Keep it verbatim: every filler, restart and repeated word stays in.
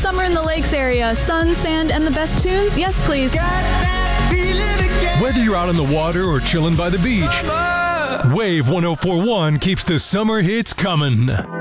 Summer in the Lakes area. Sun, sand, and the best tunes? Yes, please. Whether you're out on the water or chilling by the beach, Wave one oh four point one keeps the summer hits coming.